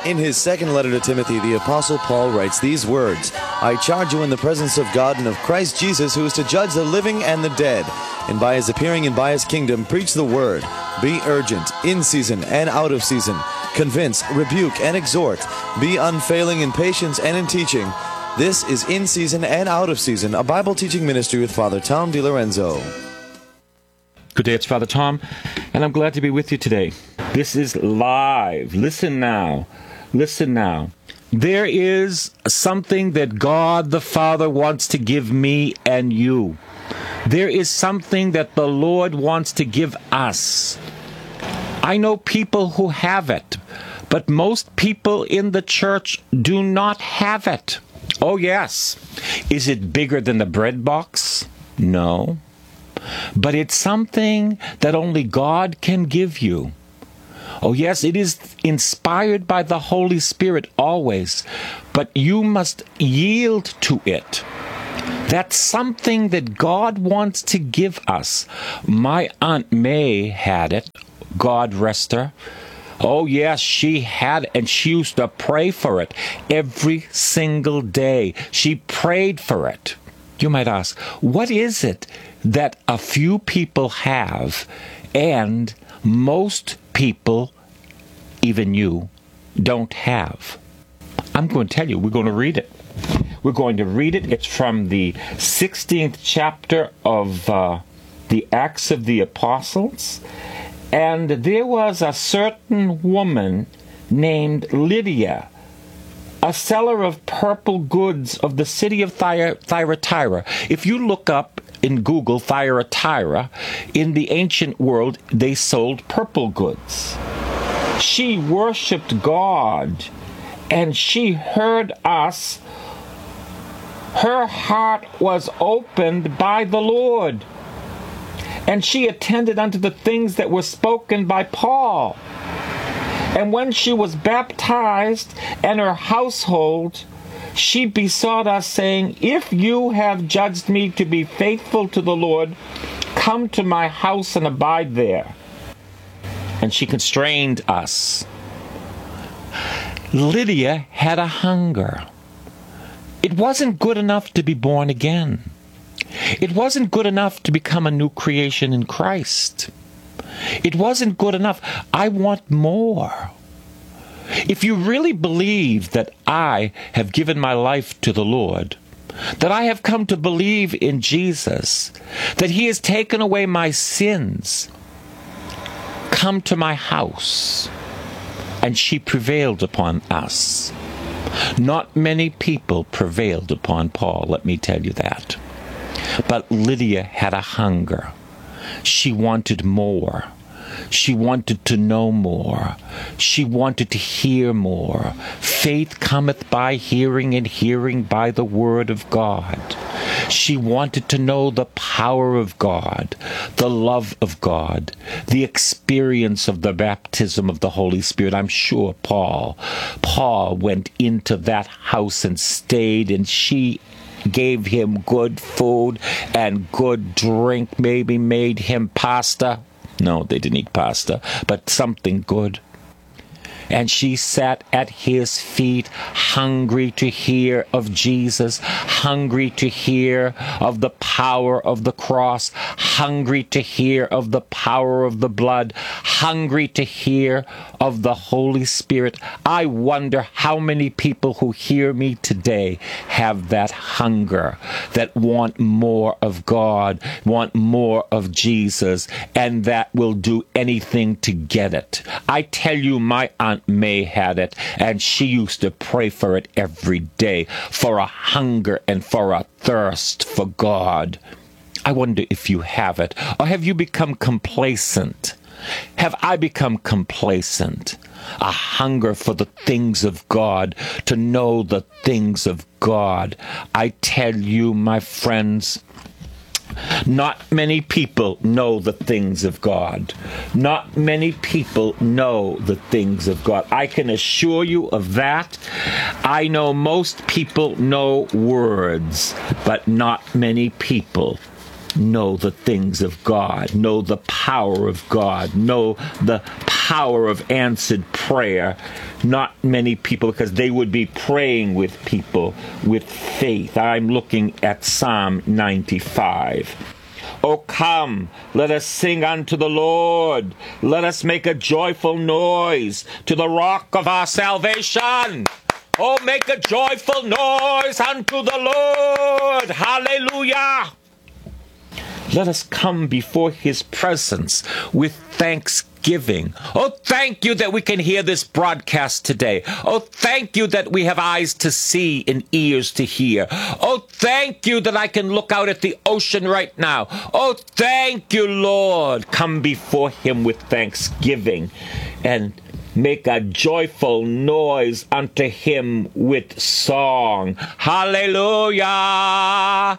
In his second letter to Timothy, the Apostle Paul writes these words, I charge you in the presence of God and of Christ Jesus, who is to judge the living and the dead, and by his appearing and by his kingdom, preach the word. Be urgent, in season and out of season. Convince, rebuke, and exhort. Be unfailing in patience and in teaching. This is In Season and Out of Season, a Bible teaching ministry with Father Tom DiLorenzo. Good day, it's Father Tom, and I'm glad to be with you today. This is live. Listen now. Listen now. There is something that God the Father wants to give me and you. There is something that the Lord wants to give us. I know people who have it, but most people in the church do not have it. Oh, yes. Is it bigger than the bread box? No. But it's something that only God can give you. Oh, yes, it is inspired by the Holy Spirit always, but you must yield to it. That's something that God wants to give us. My Aunt May had it. God rest her. Oh, yes, she had it, and she used to pray for it every single day. She prayed for it. You might ask, what is it that a few people have and most people, even you, don't have? I'm going to tell you. We're going to read it. We're going to read it. It's from the 16th chapter of the Acts of the Apostles. And there was a certain woman named Lydia, a seller of purple goods of the city of Thyatira. If you look up in Google Thyatira, in the ancient world, they sold purple goods. She worshipped God, and she heard us. Her heart was opened by the Lord, and she attended unto the things that were spoken by Paul. And when she was baptized and her household, she besought us, saying, If you have judged me to be faithful to the Lord, come to my house and abide there. And she constrained us. Lydia had a hunger. It wasn't good enough to be born again. It wasn't good enough to become a new creation in Christ. It wasn't good enough. I want more. If you really believe that I have given my life to the Lord, that I have come to believe in Jesus, that He has taken away my sins, come to my house. And she prevailed upon us. Not many people prevailed upon Paul, let me tell you that. But Lydia had a hunger. She wanted more. She wanted to know more. She wanted to hear more. Faith cometh by hearing, and hearing by the word of God. She wanted to know the power of God, the love of God, the experience of the baptism of the Holy Spirit. I'm sure Paul went into that house and stayed, and she gave him good food and good drink, maybe made him pasta. No, they didn't eat pasta, but something good. And she sat at his feet, hungry to hear of Jesus, hungry to hear of the power of the cross, hungry to hear of the power of the blood, hungry to hear of the Holy Spirit. I wonder how many people who hear me today have that hunger, that want more of God, want more of Jesus, and that will do anything to get it. I tell you, my Aunt May had it, and she used to pray for it every day, for a hunger and for a thirst for God. I wonder if you have it, or have you become complacent? Have I become complacent? A hunger for the things of God, to know the things of God. I tell you, my friends, not many people know the things of God. Not many people know the things of God. I can assure you of that. I know most people know words, but not many people know the things of God, know the power of God, know the power of answered prayer. Not many people, because they would be praying with people with faith. I'm looking at Psalm 95. Oh, come, let us sing unto the Lord. Let us make a joyful noise to the rock of our salvation. Oh, make a joyful noise unto the Lord. Hallelujah. Let us come before his presence with thanksgiving. Oh, thank you that we can hear this broadcast today. Oh, thank you that we have eyes to see and ears to hear. Oh, thank you that I can look out at the ocean right now. Oh, thank you, Lord. Come before him with thanksgiving and make a joyful noise unto him with song. Hallelujah!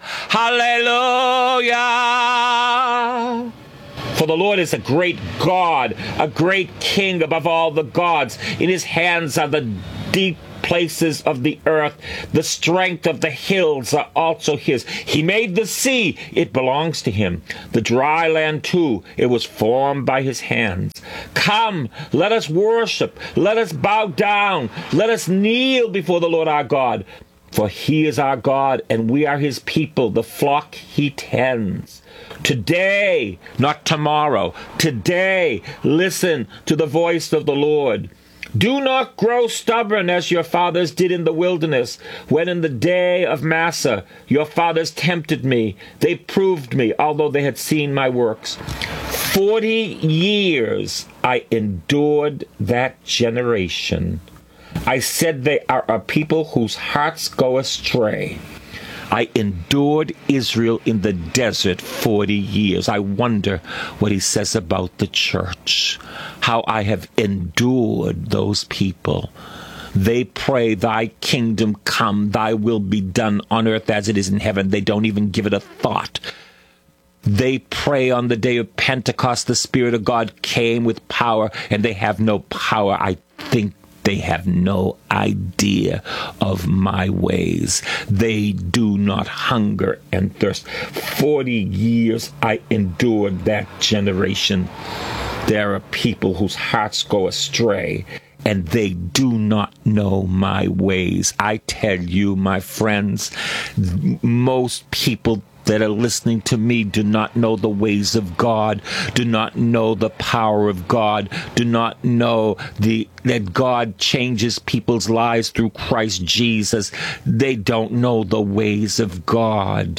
Hallelujah! For the Lord is a great God, a great King above all the gods. In his hands are the deep places of the earth. The strength of the hills are also his. He made the sea. It belongs to him. The dry land too. It was formed by his hands. Come, let us worship. Let us bow down. Let us kneel before the Lord our God. For he is our God, and we are his people, the flock he tends. Today, not tomorrow, today, listen to the voice of the Lord. Do not grow stubborn as your fathers did in the wilderness, when in the day of Massa your fathers tempted me. They proved me, although they had seen my works. 40 years I endured that generation. I said they are a people whose hearts go astray. I endured Israel in the desert 40 years. I wonder what he says about the church. How I have endured those people. They pray, thy kingdom come, thy will be done on earth as it is in heaven. They don't even give it a thought. They pray on the day of Pentecost, the Spirit of God came with power, and they have no power. I think they have no idea of my ways. They do not hunger and thirst. 40 years I endured that generation. There are people whose hearts go astray, and they do not know my ways. I tell you, my friends, most people that are listening to me do not know the ways of God, do not know the power of God, do not know that God changes people's lives through Christ Jesus. They don't know the ways of God.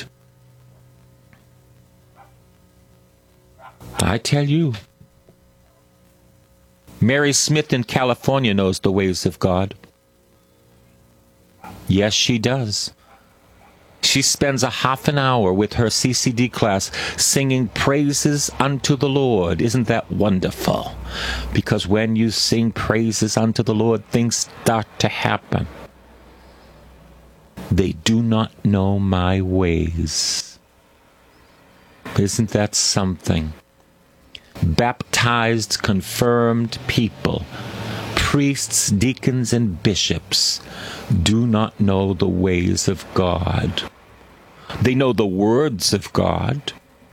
I tell you, Mary Smith in California knows the ways of God. Yes, she does. She spends a half an hour with her CCD class singing praises unto the Lord. Isn't that wonderful? Because when you sing praises unto the Lord, things start to happen. They do not know my ways. Isn't that something? Baptized, confirmed people, priests, deacons, and bishops do not know the ways of God. They know the words of God.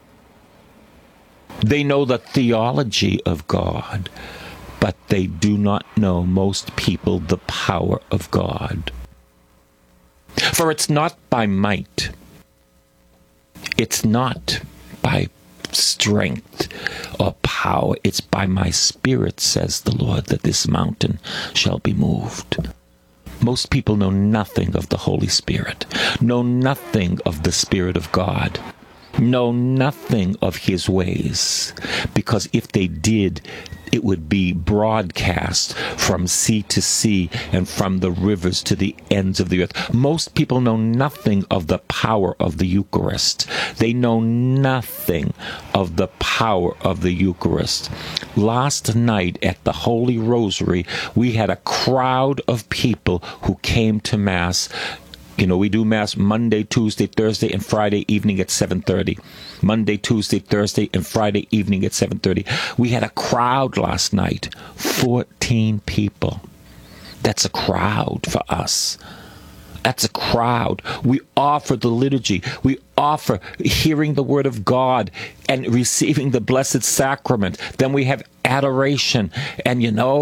They know the theology of God, but they do not know, most people, the power of God. For it's not by might, it's not by strength or power, it's by my Spirit, says the Lord, that this mountain shall be moved. Most people know nothing of the Holy Spirit, know nothing of the Spirit of God, know nothing of his ways, because if they did, it would be broadcast from sea to sea and from the rivers to the ends of the earth. Most people know nothing of the power of the Eucharist. They know nothing of the power of the Eucharist. Last night at the Holy Rosary, we had a crowd of people who came to Mass. You know, we do Mass Monday, Tuesday, Thursday, and Friday evening at 7:30. Monday, Tuesday, Thursday, and Friday evening at 7:30. We had a crowd last night, 14 people. That's a crowd for us. That's a crowd. We offer the liturgy. We offer hearing the word of God and receiving the blessed sacrament. Then we have adoration. And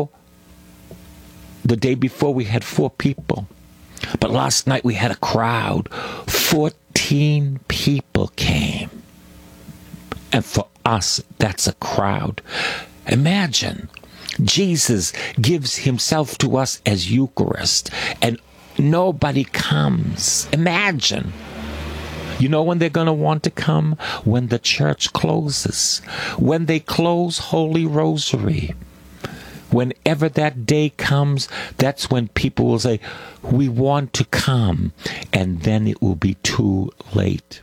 the day before we had 4 people. But last night we had a crowd. 14 people came. And for us, that's a crowd. Imagine, Jesus gives himself to us as Eucharist, and nobody comes. Imagine. You know when they're going to want to come? When the church closes. When they close Holy Rosary. Whenever that day comes, that's when people will say, we want to come. And then it will be too late.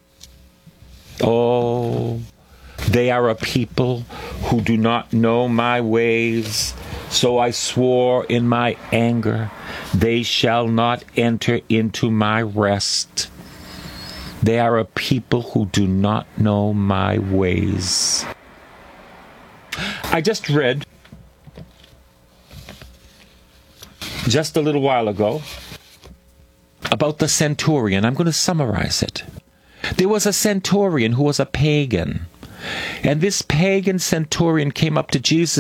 Oh, they are a people who do not know my ways. So I swore in my anger, they shall not enter into my rest. They are a people who do not know my ways. I just read, just a little while ago, about the centurion. I'm going to summarize it. There was a centurion who was a pagan. And this pagan centurion came up to Jesus